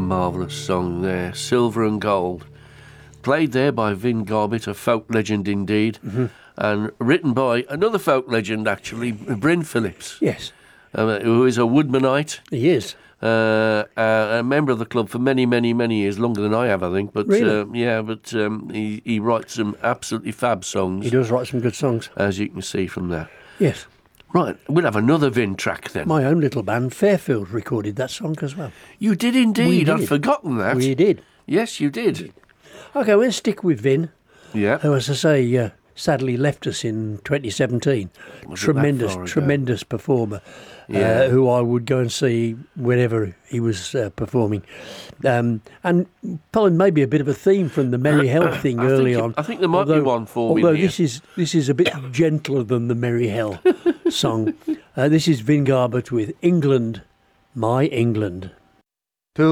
marvellous song there, Silver and Gold. Played there by Vin Garbett, a folk legend indeed, and written by another folk legend, actually, Bryn Phillips, Yes, who is a woodmanite, he is. a member of the club for many, many, many years, longer than I have, I think. But Really? he writes some absolutely fab songs, He does write some good songs. as you can see from there. Yes. Right, we'll have another Vin track then. My own little band, Fairfield, recorded that song as well. You did indeed. We I'd did. forgotten that. We did. Yes, you did. Okay, we'll stick with Vin, Yeah. who, as I say, sadly left us in 2017. Wasn't that far ago. Tremendous performer, Yeah. who I would go and see whenever he was performing. And pulling maybe a bit of a theme from the Merry Hell thing early on. I think there might be one for me Although here. this is a bit gentler than the Merry Hell song. This is Vin Garbett with England, My England.